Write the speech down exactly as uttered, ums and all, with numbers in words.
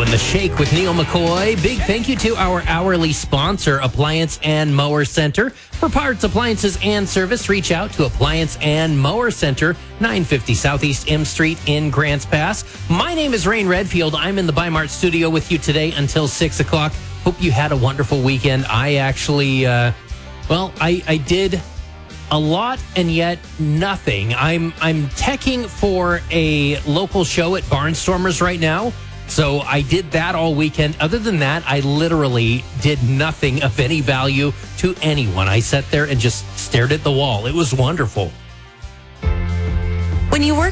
The Shake with Neil McCoy. Big thank you to our hourly sponsor, Appliance and Mower Center. For parts, appliances, and service, reach out to Appliance and Mower Center, nine fifty Southeast M Street in Grants Pass. My name is Rain Redfield. I'm in the Bi-Mart studio with you today until six o'clock. Hope you had a wonderful weekend. I actually, uh, well, I, I did a lot and yet nothing. I'm, I'm teching for a local show at Barnstormers right now. So I did that all weekend. Other than that, I literally did nothing of any value to anyone. I sat there and just stared at the wall. It was wonderful. When you work